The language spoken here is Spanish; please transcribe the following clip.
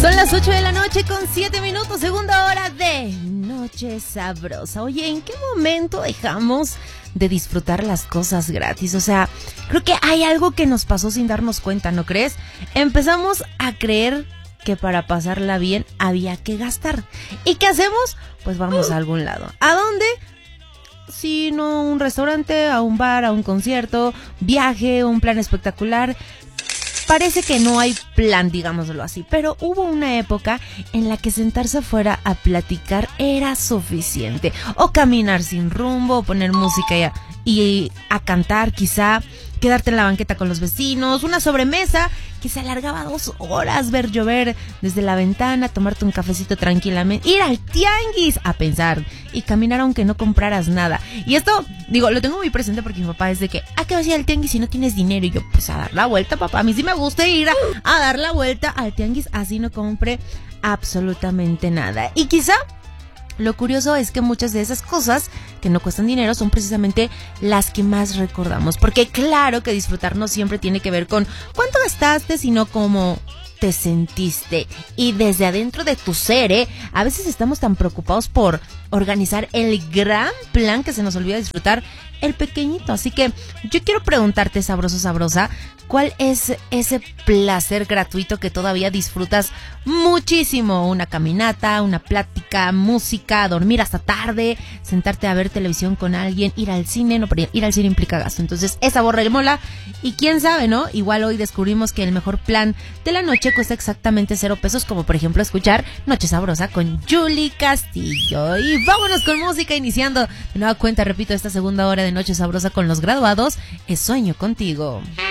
Son las 8 de la noche con 7 minutos, segunda hora de Noche Sabrosa. Oye, ¿en qué momento dejamos de disfrutar las cosas gratis? O sea, creo que hay algo que nos pasó sin darnos cuenta, ¿no crees? Empezamos a creer que para pasarla bien había que gastar. ¿Y qué hacemos? Pues vamos a algún lado. ¿A dónde? Si no, a un restaurante, a un bar, a un concierto, viaje, un plan espectacular. Parece que no hay plan, digámoslo así, pero hubo una época en la que sentarse afuera a platicar era suficiente. O caminar sin rumbo, o poner música y a cantar quizá, quedarte en la banqueta con los vecinos, una sobremesa que se alargaba 2 horas, ver llover desde la ventana, tomarte un cafecito tranquilamente, ir al tianguis a pensar y caminar aunque no compraras nada. Y esto, digo, lo tengo muy presente porque mi papá es de que, ¿qué vas a ir al tianguis si no tienes dinero? Y yo, pues a dar la vuelta, papá. A mí sí me gusta ir a dar la vuelta al tianguis, así no compre absolutamente nada. Y quizá lo curioso es que muchas de esas cosas que no cuestan dinero son precisamente las que más recordamos. Porque claro que disfrutar no siempre tiene que ver con cuánto gastaste, sino cómo te sentiste. Y desde adentro de tu ser, a veces estamos tan preocupados por organizar el gran plan que se nos olvida disfrutar el pequeñito. Así que yo quiero preguntarte, sabroso, sabrosa, ¿cuál es ese placer gratuito que todavía disfrutas muchísimo? Una caminata, una plática, música, dormir hasta tarde, sentarte a ver televisión con alguien, ir al cine. No, pero ir al cine implica gasto. Entonces, esa borra el mola. Y quién sabe, ¿no? Igual hoy descubrimos que el mejor plan de la noche cuesta exactamente 0 pesos, como por ejemplo escuchar Noche Sabrosa con Julie Castillo. Y vámonos con música, iniciando de nueva cuenta, repito, esta segunda hora de Noche Sabrosa con los graduados. Es Sueño Contigo.